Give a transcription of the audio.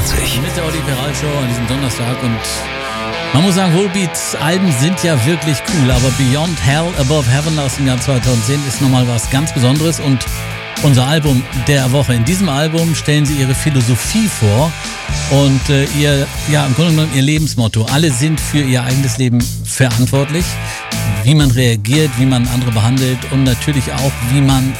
20. Mit der Olli Peral Show an diesem Donnerstag und man muss sagen, Volbeats Alben sind ja wirklich cool, aber Beyond Hell, Above Heaven aus dem Jahr 2010 ist nochmal was ganz Besonderes und unser Album der Woche. In diesem Album stellen sie ihre Philosophie vor und im Grunde genommen ihr Lebensmotto. Alle sind für ihr eigenes Leben verantwortlich, wie man reagiert, wie man andere behandelt und natürlich auch, wie man